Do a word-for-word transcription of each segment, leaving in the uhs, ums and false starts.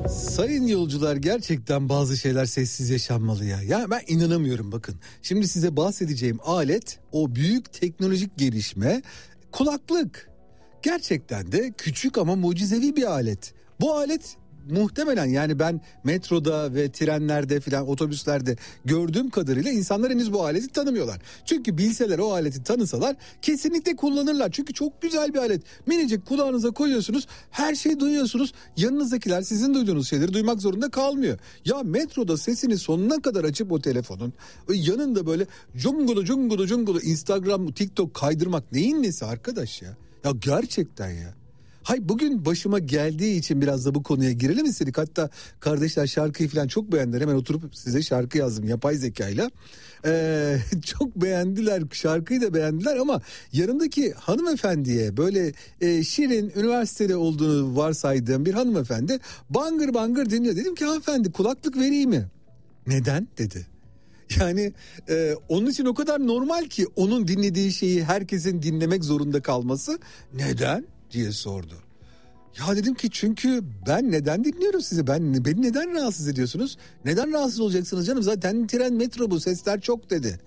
Sayın yolcular, gerçekten bazı şeyler sessiz yaşanmalı ya. Ya ben inanamıyorum, bakın. Şimdi size bahsedeceğim alet, o büyük teknolojik gelişme, kulaklık. Gerçekten de küçük ama mucizevi bir alet. Bu alet muhtemelen, yani ben metroda ve trenlerde filan, otobüslerde gördüğüm kadarıyla insanlar henüz bu aleti tanımıyorlar. Çünkü bilseler, o aleti tanısalar kesinlikle kullanırlar. Çünkü çok güzel bir alet. Minicik, kulağınıza koyuyorsunuz, her şeyi duyuyorsunuz. Yanınızdakiler sizin duyduğunuz şeyleri duymak zorunda kalmıyor. Ya metroda sesini sonuna kadar açıp o telefonun yanında böyle cungulu cungulu cungulu Instagram, TikTok kaydırmak neyin nesi arkadaş ya? Ya gerçekten ya. Hay, bugün başıma geldiği için biraz da bu konuya girelim istedik. Hatta kardeşler şarkıyı falan çok beğendiler. Hemen oturup size şarkı yazdım yapay zekayla. Ee, çok beğendiler, şarkıyı da beğendiler ama yanındaki hanımefendiye, böyle e, şirin, üniversitede olduğunu varsaydığım bir hanımefendi bangır bangır dinliyor. Dedim ki hanımefendi, kulaklık vereyim mi? Neden dedi. Yani e, onun için o kadar normal ki onun dinlediği şeyi herkesin dinlemek zorunda kalması. Neden diye sordu. Ya dedim ki çünkü ben neden dinliyorum sizi? Ben beni neden rahatsız ediyorsunuz? Neden rahatsız olacaksınız canım? Zaten tren, metro, bu sesler çok dedi.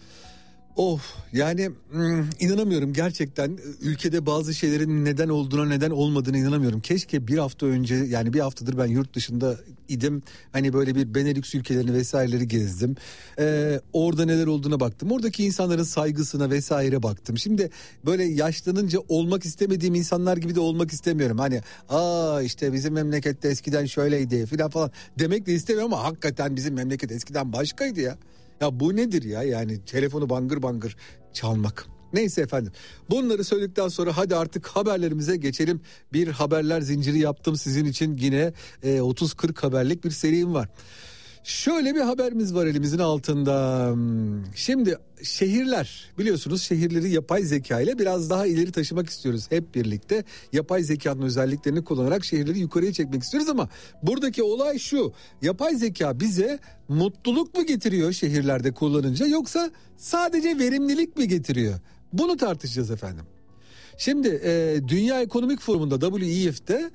Of, yani hmm, inanamıyorum gerçekten, ülkede bazı şeylerin neden olduğuna, neden olmadığına inanamıyorum. Keşke bir hafta önce, yani bir haftadır ben yurt dışında idim. Hani böyle bir Benelux ülkelerini vesaireleri gezdim. Ee, orada neler olduğuna baktım. Oradaki insanların saygısına vesaire baktım. Şimdi böyle yaşlanınca olmak istemediğim insanlar gibi de olmak istemiyorum. Hani aa işte bizim memlekette eskiden şöyleydi falan falan demek de istemiyorum ama hakikaten bizim memleket eskiden başkaydı ya. Ya bu nedir ya, yani telefonu bangır bangır çalmak. Neyse efendim, bunları söyledikten sonra hadi artık haberlerimize geçelim. Bir haberler zinciri yaptım sizin için, yine e, otuz kırk haberlik bir serim var. Şöyle bir haberimiz var elimizin altında. Şimdi şehirler, biliyorsunuz şehirleri yapay zeka ile biraz daha ileri taşımak istiyoruz hep birlikte. Yapay zekanın özelliklerini kullanarak şehirleri yukarıya çekmek istiyoruz ama buradaki olay şu: yapay zeka bize mutluluk mu getiriyor şehirlerde kullanınca, yoksa sadece verimlilik mi getiriyor? Bunu tartışacağız efendim. Şimdi e, Dünya Ekonomik Forumu'nda, W E F'te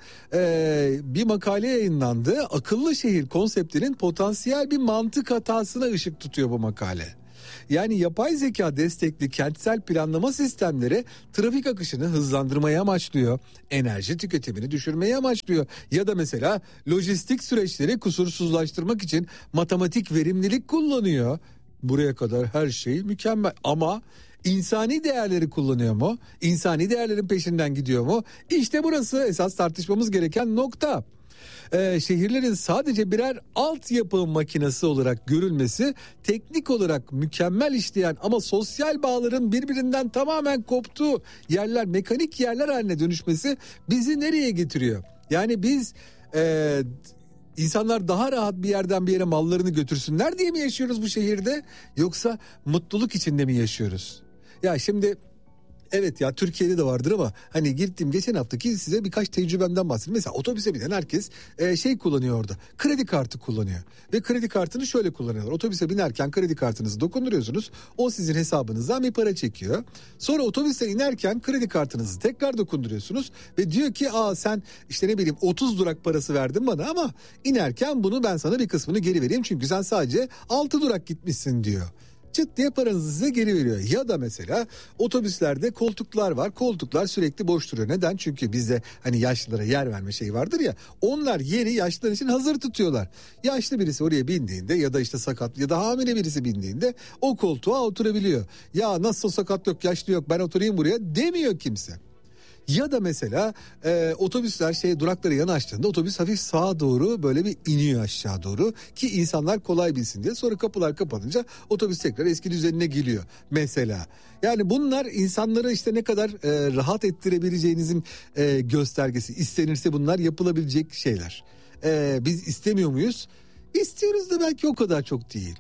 e, bir makale yayınlandı. Akıllı şehir konseptinin potansiyel bir mantık hatasına ışık tutuyor bu makale. Yani yapay zeka destekli kentsel planlama sistemleri trafik akışını hızlandırmaya amaçlıyor. Enerji tüketimini düşürmeye amaçlıyor. Ya da mesela lojistik süreçleri kusursuzlaştırmak için matematik verimlilik kullanıyor. Buraya kadar her şey mükemmel ama İnsani değerleri kullanıyor mu? İnsani değerlerin peşinden gidiyor mu? İşte burası esas tartışmamız gereken nokta. Ee, şehirlerin sadece birer altyapı makinesi olarak görülmesi, teknik olarak mükemmel işleyen ama sosyal bağların birbirinden tamamen koptuğu yerler, mekanik yerler haline dönüşmesi bizi nereye getiriyor? Yani biz... Ee, İnsanlar daha rahat bir yerden bir yere mallarını götürsünler diye mi yaşıyoruz bu şehirde? Yoksa mutluluk içinde mi yaşıyoruz? Ya şimdi evet ya, Türkiye'de de vardır ama hani gittim geçen haftaki size birkaç tecrübemden bahsedeyim. Mesela otobüse binen herkes e, şey kullanıyor orada. Kredi kartı kullanıyor. Ve kredi kartını şöyle kullanıyorlar. Otobüse binerken kredi kartınızı dokunduruyorsunuz. O sizin hesabınızdan bir para çekiyor. Sonra otobüse inerken kredi kartınızı tekrar dokunduruyorsunuz. Ve diyor ki aa sen işte ne bileyim otuz durak parası verdin bana ama inerken bunu ben sana bir kısmını geri vereyim. Çünkü sen sadece altı durak gitmişsin diyor. Çıt diye paranızı size geri veriyor. Ya da mesela otobüslerde koltuklar var. Koltuklar sürekli boş duruyor. Neden? Çünkü bizde hani yaşlılara yer verme şeyi vardır ya. Onlar yeri yaşlılar için hazır tutuyorlar. Yaşlı birisi oraya bindiğinde ya da işte sakat ya da hamile birisi bindiğinde o koltuğa oturabiliyor. Ya nasıl sakat yok, yaşlı yok, ben oturayım buraya demiyor kimse. Ya da mesela e, otobüsler şey durakları yanaştığında otobüs hafif sağa doğru böyle bir iniyor aşağı doğru ki insanlar kolay bilsin diye. Sonra kapılar kapanınca otobüs tekrar eski düzenine geliyor mesela. Yani bunlar insanları işte ne kadar e, rahat ettirebileceğinizin e, göstergesi. İstenirse bunlar yapılabilecek şeyler. E, biz istemiyor muyuz? İstiyoruz da belki o kadar çok değil.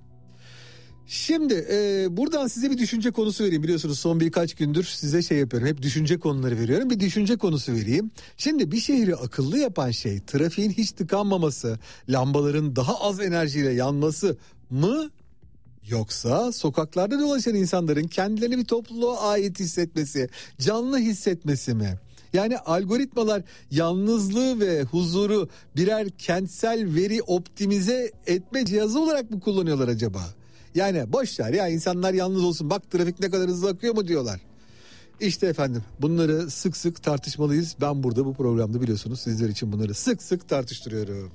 Şimdi e, buradan size bir düşünce konusu vereyim. Biliyorsunuz son birkaç gündür size şey yapıyorum. Hep düşünce konuları veriyorum. Bir düşünce konusu vereyim. Şimdi bir şehri akıllı yapan şey trafiğin hiç tıkanmaması, lambaların daha az enerjiyle yanması mı? Yoksa sokaklarda dolaşan insanların kendilerini bir topluluğa ait hissetmesi, canlı hissetmesi mi? Yani algoritmalar yalnızlığı ve huzuru birer kentsel veri optimize etme cihazı olarak mı kullanıyorlar acaba? Yani boş ver ya, insanlar yalnız olsun, bak trafik ne kadar hızlı akıyor mu diyorlar. İşte efendim, bunları sık sık tartışmalıyız. Ben burada bu programda biliyorsunuz sizler için bunları sık sık tartıştırıyorum.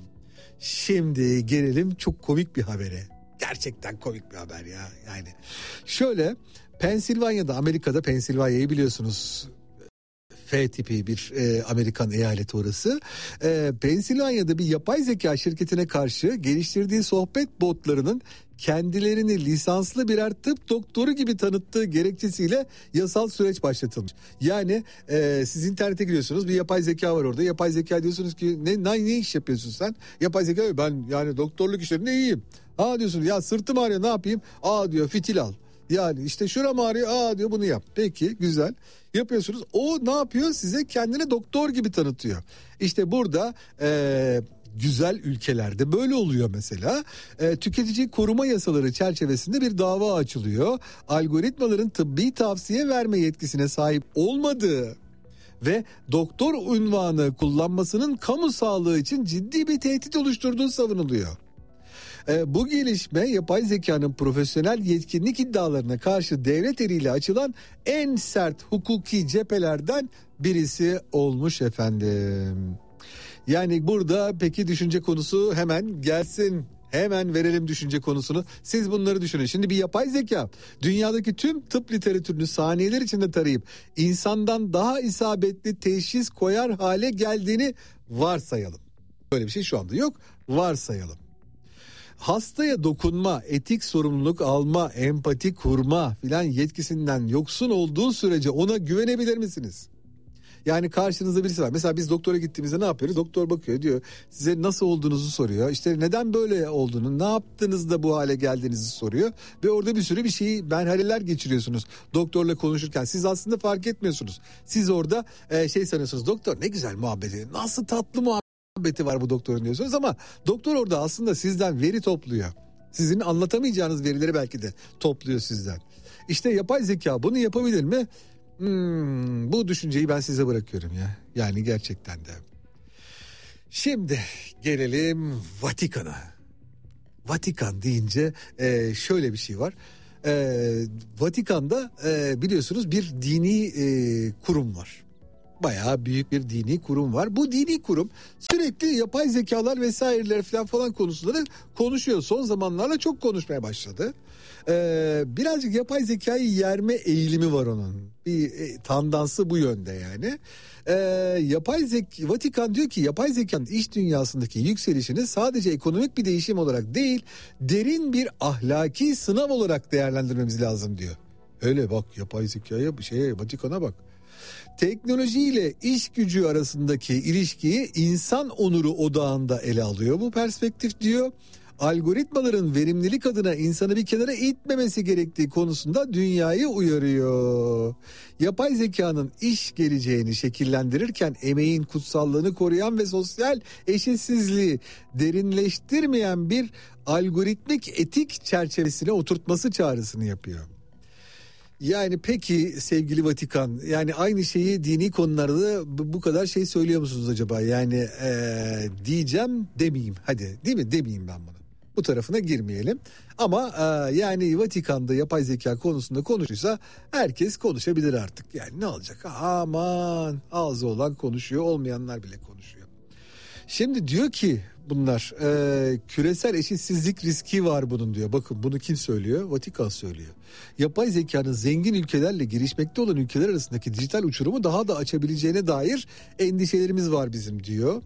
Şimdi gelelim çok komik bir habere. Gerçekten komik bir haber ya. Yani şöyle, Pensilvanya'da, Amerika'da, Pensilvanya'yı biliyorsunuz. F tipi bir e, Amerikan eyaleti orası. E, Pensilvanya'da bir yapay zeka şirketine karşı geliştirdiği sohbet botlarının kendilerini lisanslı birer tıp doktoru gibi tanıttığı gerekçesiyle yasal süreç başlatılmış. Yani e, siz internete giriyorsunuz, bir yapay zeka var orada. Yapay zeka diyorsunuz ki ne, ne, ne iş yapıyorsun sen? Yapay zeka, ben yani doktorluk işlerinde iyiyim. Aa diyorsunuz, ya sırtım ağrıyor, ne yapayım? Aa diyor, fitil al. Yani işte şuram ağrıyor, aa diyor, bunu yap. Peki, güzel. Yapıyorsunuz. O ne yapıyor? Size kendini doktor gibi tanıtıyor. İşte burada e, güzel ülkelerde böyle oluyor mesela. E, tüketici koruma yasaları çerçevesinde bir dava açılıyor. Algoritmaların tıbbi tavsiye verme yetkisine sahip olmadığı ve doktor unvanı kullanmasının kamu sağlığı için ciddi bir tehdit oluşturduğu savunuluyor. E, bu gelişme yapay zekanın profesyonel yetkinlik iddialarına karşı devlet eliyle açılan en sert hukuki cephelerden birisi olmuş efendim. Yani burada peki düşünce konusu hemen gelsin. Hemen verelim düşünce konusunu. Siz bunları düşünün. Şimdi bir yapay zeka dünyadaki tüm tıp literatürünü saniyeler içinde tarayıp insandan daha isabetli teşhis koyar hale geldiğini varsayalım. Böyle bir şey şu anda yok. Varsayalım. Hastaya dokunma, etik sorumluluk alma, empati kurma filan yetkisinden yoksun olduğu sürece ona güvenebilir misiniz? Yani karşınızda birisi var. Mesela biz doktora gittiğimizde ne yapıyoruz? Doktor bakıyor, diyor, size nasıl olduğunuzu soruyor. İşte neden böyle olduğunu, ne yaptınız da bu hale geldiğinizi soruyor. Ve orada bir sürü bir şeyi, merhaleler geçiriyorsunuz doktorla konuşurken. Siz aslında fark etmiyorsunuz. Siz orada e, şey sanıyorsunuz, doktor ne güzel muhabbeti, nasıl tatlı muhabbeti var bu doktorun diyorsunuz. Ama doktor orada aslında sizden veri topluyor. Sizin anlatamayacağınız verileri belki de topluyor sizden. İşte yapay zeka bunu yapabilir mi? Hmm, bu düşünceyi ben size bırakıyorum ya. Yani gerçekten de. Şimdi gelelim Vatikan'a. Vatikan deyince e, şöyle bir şey var. E, Vatikan'da e, biliyorsunuz bir dini e, kurum var. Bayağı büyük bir dini kurum var. Bu dini kurum sürekli yapay zekalar vesaireler falan falan konusunda konuşuyor. Son zamanlarda çok konuşmaya başladı. Ee, birazcık yapay zekayı yerme eğilimi var onun. Bir e, tandansı bu yönde yani. Ee, yapay zeka, Vatikan diyor ki yapay zekanın iş dünyasındaki yükselişini sadece ekonomik bir değişim olarak değil, derin bir ahlaki sınav olarak değerlendirmemiz lazım diyor. Öyle bak, yapay zekaya, şeye, Vatikan'a bak. Teknolojiyle iş gücü arasındaki ilişkiyi insan onuru odağında ele alıyor bu perspektif diyor. Algoritmaların verimlilik adına insanı bir kenara itmemesi gerektiği konusunda dünyayı uyarıyor. Yapay zekanın iş geleceğini şekillendirirken emeğin kutsallığını koruyan ve sosyal eşitsizliği derinleştirmeyen bir algoritmik etik çerçevesine oturtması çağrısını yapıyor. Yani peki sevgili Vatikan, yani aynı şeyi dini konularda bu kadar şey söylüyor musunuz acaba? Yani ee, diyeceğim demeyeyim, hadi değil mi, demeyeyim ben bunu. Bu tarafına girmeyelim. Ama e, yani Vatikan'da yapay zeka konusunda konuşursa herkes konuşabilir artık. Yani ne olacak? Aman, ağzı olan konuşuyor, olmayanlar bile konuşuyor. Şimdi diyor ki bunlar e, küresel eşitsizlik riski var bunun diyor. Bakın bunu kim söylüyor? Vatikan söylüyor. Yapay zekanın zengin ülkelerle gelişmekte olan ülkeler arasındaki dijital uçurumu daha da açabileceğine dair endişelerimiz var bizim diyor.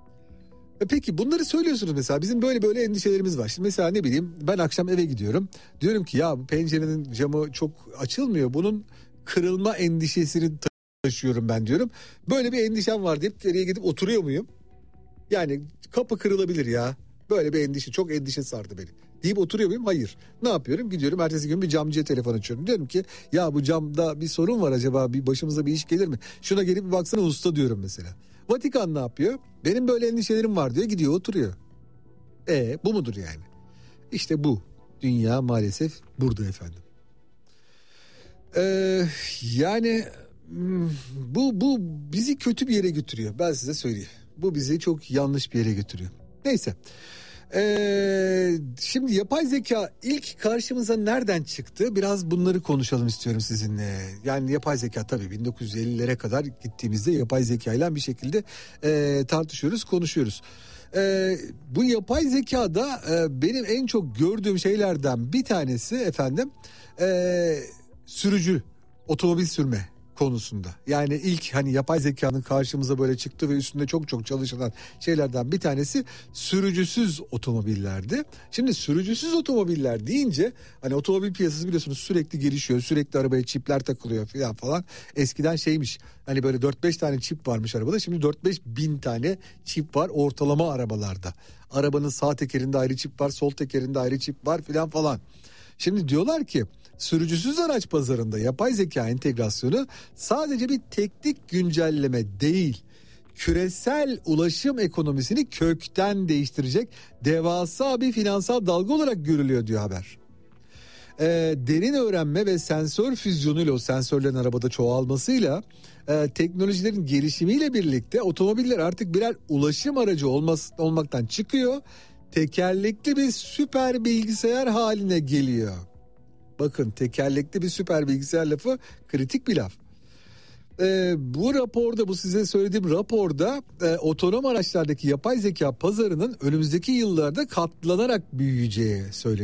E peki bunları söylüyorsunuz mesela, bizim böyle böyle endişelerimiz var. Şimdi mesela ne bileyim, ben akşam eve gidiyorum. Diyorum ki ya bu pencerenin camı çok açılmıyor. Bunun kırılma endişesini taşıyorum ben diyorum. Böyle bir endişem var deyip geriye gidip oturuyor muyum? Yani kapı kırılabilir ya. Böyle bir endişe, çok endişe sardı beni deyip oturuyor muyum? Hayır. Ne yapıyorum? Gidiyorum ertesi gün bir camcıya telefon açıyorum. Diyorum ki ya bu camda bir sorun var, acaba bir başımıza bir iş gelir mi? Şuna gelip bir baksana usta diyorum mesela. Vatikan ne yapıyor? Benim böyle endişelerim var diyor, gidiyor oturuyor. E bu mudur yani? İşte bu. Dünya maalesef burada efendim. Ee, yani bu bu bizi kötü bir yere götürüyor. Ben size söyleyeyim. Bu bizi çok yanlış bir yere götürüyor. Neyse. Ee, şimdi yapay zeka ilk karşımıza nereden çıktı? Biraz bunları konuşalım istiyorum sizinle. Yani yapay zeka tabii bin dokuz yüz ellilere kadar gittiğimizde yapay zeka ile bir şekilde e, tartışıyoruz, konuşuyoruz. E, bu yapay zekada e, benim en çok gördüğüm şeylerden bir tanesi efendim e, sürücü, otomobil sürme konusunda. Yani ilk hani yapay zekanın karşımıza böyle çıktı ve üstünde çok çok çalışılan şeylerden bir tanesi sürücüsüz otomobillerdi. Şimdi sürücüsüz otomobiller deyince hani otomobil piyasası biliyorsunuz sürekli gelişiyor. Sürekli arabaya çipler takılıyor falan falan. Eskiden şeymiş hani böyle dört beş tane çip varmış arabada. Şimdi dört beş bin tane çip var ortalama arabalarda. Arabanın sağ tekerinde ayrı çip var, sol tekerinde ayrı çip var falan falan. Şimdi diyorlar ki sürücüsüz araç pazarında yapay zeka entegrasyonu sadece bir teknik güncelleme değil, küresel ulaşım ekonomisini kökten değiştirecek devasa bir finansal dalga olarak görülüyor diyor haber. Ee, derin öğrenme ve sensör füzyonuyla, o sensörlerin arabada çoğalmasıyla e, teknolojilerin gelişimiyle birlikte otomobiller artık birer ulaşım aracı olmaz, olmaktan çıkıyor. Tekerlekli bir süper bilgisayar haline geliyor. Bakın tekerlekli bir süper bilgisayar lafı kritik bir laf. Ee, bu raporda, bu size söylediğim raporda e, otonom araçlardaki yapay zeka pazarının önümüzdeki yıllarda katlanarak büyüyeceği söyleniyor.